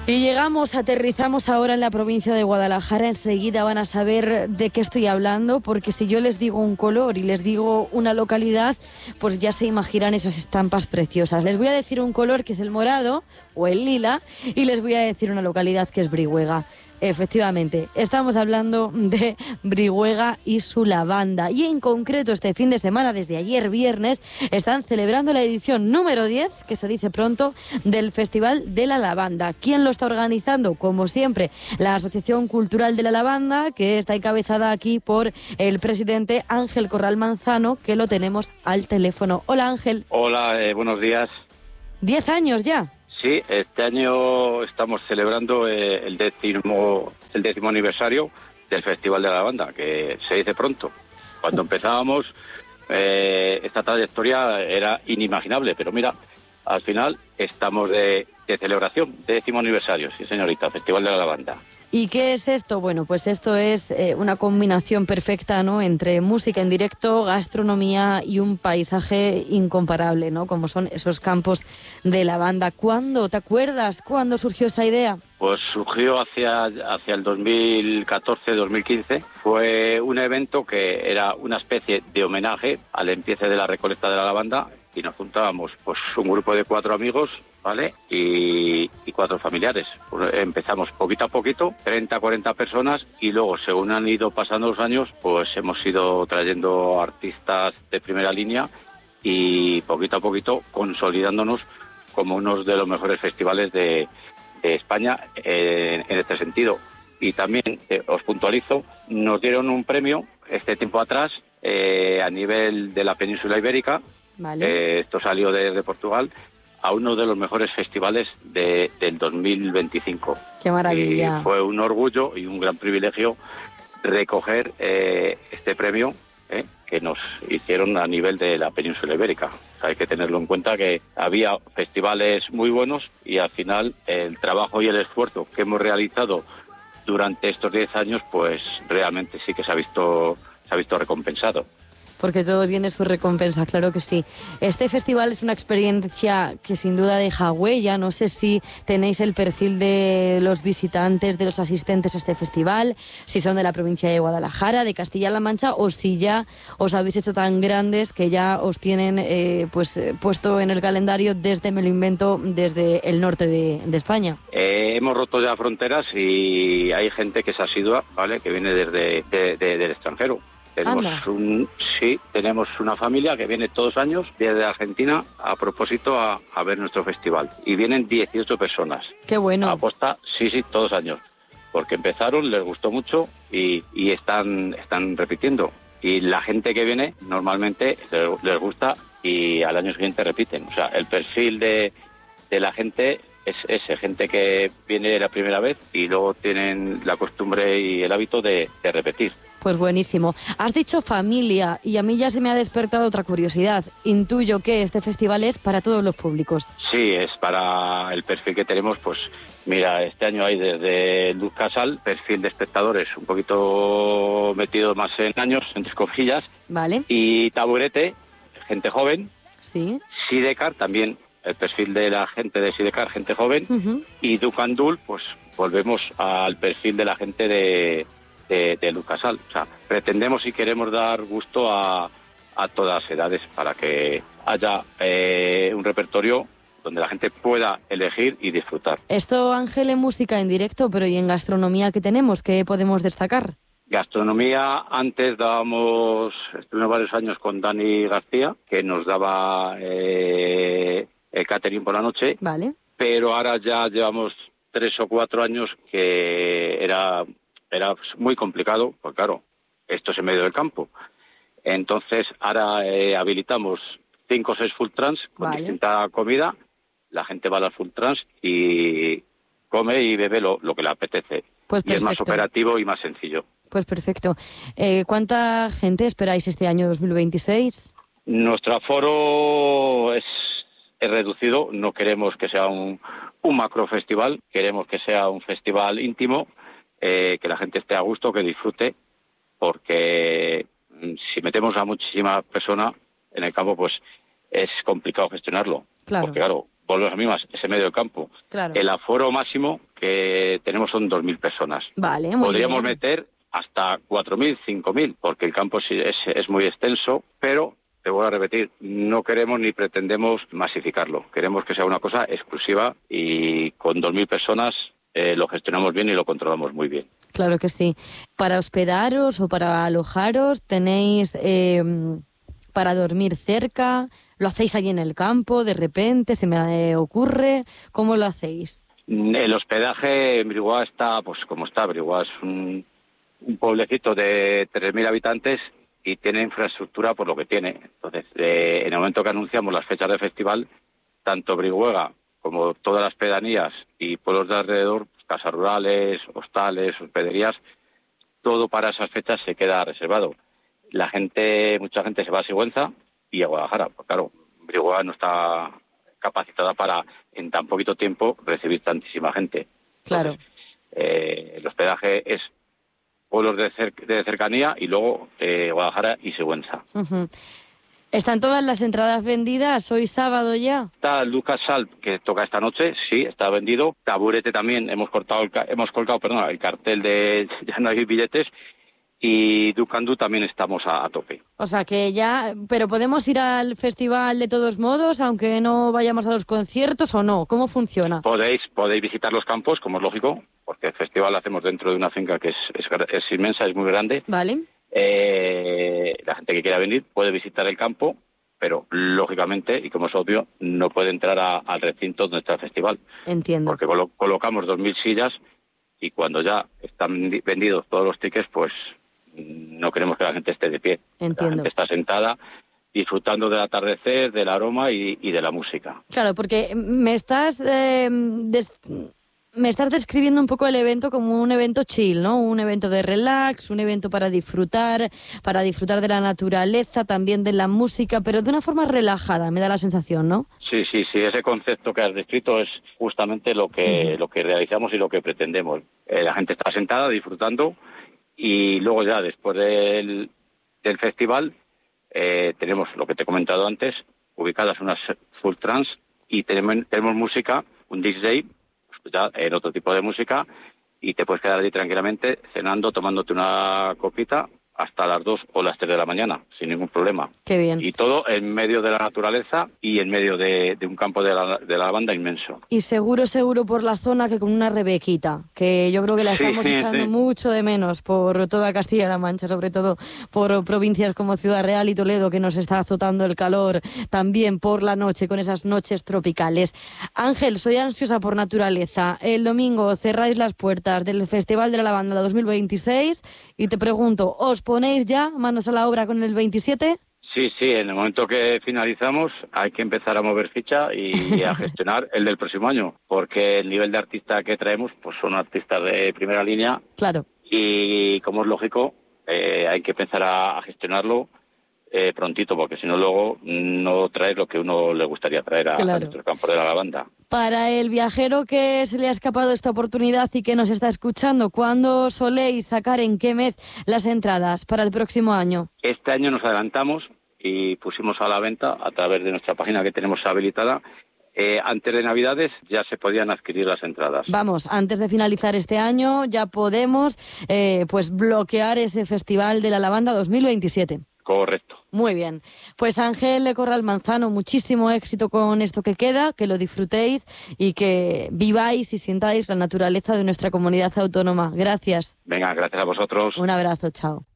Y llegamos, aterrizamos ahora en la provincia de Guadalajara. Enseguida van a saber de qué estoy hablando, porque si yo les digo un color y les digo una localidad, pues ya se imaginan esas estampas preciosas. Les voy a decir un color que es el morado o el lila y les voy a decir una localidad que es Brihuega. Efectivamente, estamos hablando de Brihuega y su lavanda. Y en concreto este fin de semana, desde ayer viernes, están celebrando la edición número 10, que se dice pronto, del Festival de la Lavanda. ¿Quién lo está organizando? Como siempre, la Asociación Cultural de la Lavanda, que está encabezada aquí por el presidente Ángel Corral Manzano, que lo tenemos al teléfono. Hola, Ángel. Hola, buenos días. 10 años ya. Sí, este año estamos celebrando el décimo aniversario del Festival de la Lavanda, que se dice pronto. Cuando empezábamos, esta trayectoria era inimaginable, pero mira, al final estamos de celebración, décimo aniversario, sí señorita, Festival de la Lavanda. ¿Y qué es esto? Bueno, pues esto es una combinación perfecta, ¿no?, entre música en directo, gastronomía y un paisaje incomparable, ¿no?, como son esos campos de lavanda. ¿Cuándo? ¿Te acuerdas cuándo surgió esta idea? Pues surgió hacia el 2014-2015. Fue un evento que era una especie de homenaje al empiece de la recolecta de la lavanda, y nos juntábamos pues un grupo de 4 amigos, ¿vale? Y 4 familiares. Pues empezamos poquito a poquito, 30, 40 personas, y luego, según han ido pasando los años, pues hemos ido trayendo artistas de primera línea y poquito a poquito consolidándonos como uno de los mejores festivales de España en este sentido. Y también, os puntualizo, nos dieron un premio este tiempo atrás a nivel de la península ibérica. Vale. Esto salió de Portugal, a uno de los mejores festivales del 2025. ¡Qué maravilla! Y fue un orgullo y un gran privilegio recoger este premio que nos hicieron a nivel de la península ibérica. O sea, hay que tenerlo en cuenta, que había festivales muy buenos y al final el trabajo y el esfuerzo que hemos realizado durante estos 10 años, pues realmente sí que se ha visto recompensado. Porque todo tiene su recompensa, claro que sí. Este festival es una experiencia que sin duda deja huella. No sé si tenéis el perfil de los visitantes, de los asistentes a este festival, si son de la provincia de Guadalajara, de Castilla-La Mancha, o si ya os habéis hecho tan grandes que ya os tienen puesto en el calendario desde, me lo invento, desde el norte de España. Hemos roto ya fronteras y hay gente que es asidua, ¿vale?, que viene del extranjero. Tenemos una familia que viene todos los años desde Argentina a propósito a ver nuestro festival. Y vienen 18 personas. ¡Qué bueno! Aposta, sí, todos los años. Porque empezaron, les gustó mucho y están repitiendo. Y la gente que viene normalmente les gusta y al año siguiente repiten. O sea, el perfil de la gente es ese, gente que viene la primera vez y luego tienen la costumbre y el hábito de repetir. Pues buenísimo. Has dicho familia y a mí ya se me ha despertado otra curiosidad. Intuyo que este festival es para todos los públicos. Sí, es para el perfil que tenemos. Pues mira, este año hay desde Luz Casal, perfil de espectadores un poquito metido más en años, entre comillas. Vale. Y Taburete, gente joven. Sí. Sidecar también, el perfil de la gente de Sidecar, gente joven. Uh-huh. Y Ducandul, pues volvemos al perfil de la gente de Luz Casal. O sea, pretendemos y queremos dar gusto a todas las edades para que haya un repertorio donde la gente pueda elegir y disfrutar. Esto, Ángel, en música en directo, pero ¿y en gastronomía qué tenemos? ¿Qué podemos destacar? Gastronomía, antes estuvimos varios años con Dani García, que nos daba el catering por la noche. Vale. Pero ahora ya llevamos 3 o 4 años que era muy complicado, pues claro, esto es en medio del campo. Entonces ahora habilitamos 5 o 6 food trans con distinta comida. La gente va a las food trans y come y bebe lo que le apetece. Pues y es más operativo y más sencillo. Pues perfecto. ¿Cuánta gente esperáis este año 2026? Nuestro aforo es reducido. No queremos que sea un macro festival. Queremos que sea un festival íntimo, que la gente esté a gusto, que disfrute, porque si metemos a muchísimas personas en el campo, pues es complicado gestionarlo. Claro. Porque claro, volvemos a mismas, ese medio del campo. Claro. El aforo máximo que tenemos son 2.000 personas. Vale, muy Podríamos bien. meter hasta 4.000, 5.000, porque el campo sí es muy extenso, pero te voy a repetir, no queremos ni pretendemos masificarlo. Queremos que sea una cosa exclusiva y con 2.000 personas lo gestionamos bien y lo controlamos muy bien. Claro que sí. Para hospedaros o para alojaros, ¿tenéis para dormir cerca? ¿Lo hacéis allí en el campo? ¿De repente se me ocurre? ¿Cómo lo hacéis? El hospedaje en Brihuega está, pues como está. Brihuega es un pueblecito de 3.000 habitantes y tiene infraestructura por lo que tiene. Entonces, en el momento que anunciamos las fechas del festival, tanto Brihuega como todas las pedanías y pueblos de alrededor, casas rurales, hostales, hospederías, todo para esas fechas se queda reservado. Mucha gente se va a Sigüenza y a Guadalajara. Pues claro, Brihuega no está capacitada para en tan poquito tiempo recibir tantísima gente. Claro. Entonces, el hospedaje es pueblos de cercanía y luego Guadalajara y Sigüenza. Uh-huh. ¿Están todas las entradas vendidas? ¿Hoy sábado ya? Está Lucas Salt, que toca esta noche, sí, está vendido. Taburete también, hemos colgado el cartel de ya no hay billetes. Y Ducandú también estamos a tope. O sea que ya, pero ¿podemos ir al festival de todos modos, aunque no vayamos a los conciertos o no? ¿Cómo funciona? Podéis visitar los campos, como es lógico, porque el festival lo hacemos dentro de una finca que es inmensa, es muy grande. Vale. La gente que quiera venir puede visitar el campo, pero lógicamente, y como es obvio, no puede entrar al recinto donde está el festival. Entiendo. Porque colocamos 2.000 sillas y cuando ya están vendidos todos los tickets, pues no queremos que la gente esté de pie. Entiendo. La gente está sentada disfrutando del atardecer, del aroma y de la música. Claro, porque me estás describiendo un poco el evento como un evento chill, ¿no? Un evento de relax, un evento para disfrutar de la naturaleza, también de la música, pero de una forma relajada, me da la sensación, ¿no? Sí, ese concepto que has descrito es justamente lo que realizamos y lo que pretendemos. La gente está sentada disfrutando y luego ya después del festival tenemos lo que te he comentado antes, ubicadas unas full trance y tenemos música, un DJ, pues ya en otro tipo de música y te puedes quedar allí tranquilamente cenando, tomándote una copita hasta las 2 o las 3 de la mañana, sin ningún problema. Qué bien. Y todo en medio de la naturaleza y en medio de un campo de la lavanda inmenso. Y seguro por la zona que con una Rebequita, que yo creo que la estamos echando mucho de menos por toda Castilla-La Mancha, sobre todo por provincias como Ciudad Real y Toledo, que nos está azotando el calor también por la noche, con esas noches tropicales. Ángel, soy ansiosa por naturaleza. El domingo cerráis las puertas del Festival de la Lavanda 2026 y te pregunto, ¿os ponéis ya manos a la obra con el 27? Sí, en el momento que finalizamos hay que empezar a mover ficha y a gestionar el del próximo año, porque el nivel de artista que traemos pues son artistas de primera línea. Claro. Y como es lógico, hay que empezar a gestionarlo prontito, porque si no luego no traes lo que uno le gustaría traer a nuestro campo de la lavanda. Para el viajero que se le ha escapado esta oportunidad y que nos está escuchando, ¿cuándo soléis sacar, en qué mes, las entradas para el próximo año? Este año nos adelantamos y pusimos a la venta a través de nuestra página que tenemos habilitada. Antes de Navidades ya se podían adquirir las entradas. Vamos, antes de finalizar este año ya podemos pues bloquear ese Festival de la Lavanda 2027. Correcto. Muy bien. Pues Ángel Corral Manzano, muchísimo éxito con esto que queda, que lo disfrutéis y que viváis y sintáis la naturaleza de nuestra comunidad autónoma. Gracias. Venga, gracias a vosotros. Un abrazo, chao.